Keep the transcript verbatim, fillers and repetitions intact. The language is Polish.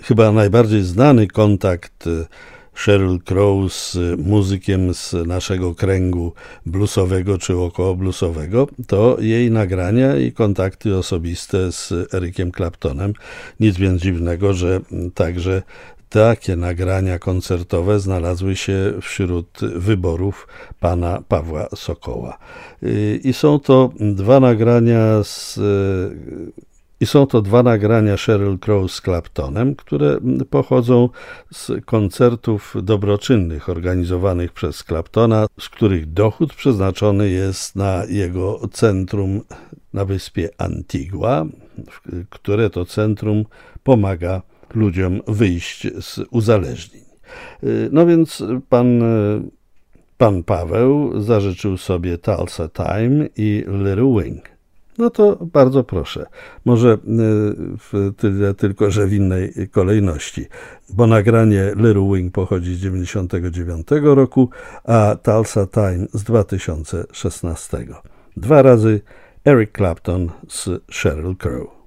chyba najbardziej znany kontakt Sheryl Crow z muzykiem z naszego kręgu bluesowego czy około bluesowego, to jej nagrania i kontakty osobiste z Ericiem Claptonem. Nic więc dziwnego, że także takie nagrania koncertowe znalazły się wśród wyborów pana Pawła Sokoła. I są to dwa nagrania z I są to dwa nagrania Sheryl Crow z Claptonem, które pochodzą z koncertów dobroczynnych organizowanych przez Claptona, z których dochód przeznaczony jest na jego centrum na wyspie Antigua, które to centrum pomaga ludziom wyjść z uzależnień. No więc pan, pan Paweł zażyczył sobie Tulsa Time i Little Wing. No to bardzo proszę, może w tyle tylko, że w innej kolejności, bo nagranie Little Wing pochodzi z dziewięćdziesiątego dziewiątego roku, a Tulsa Time z dwa tysiące szesnastego. Dwa razy Eric Clapton z Sheryl Crow.